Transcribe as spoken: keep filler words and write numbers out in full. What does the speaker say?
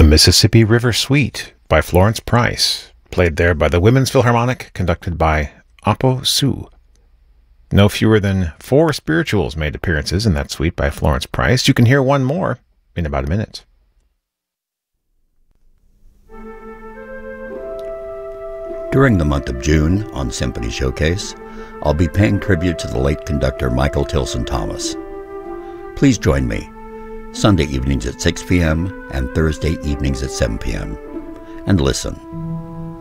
The Mississippi River Suite by Florence Price, played there by the Women's Philharmonic, conducted by Apo Su. No fewer than four spirituals made appearances in that suite by Florence Price. You can hear one more in about a minute. During the month of June on Symphony Showcase, I'll be paying tribute to the late conductor Michael Tilson Thomas. Please join me Sunday evenings at six p.m. and Thursday evenings at seven p.m. and listen.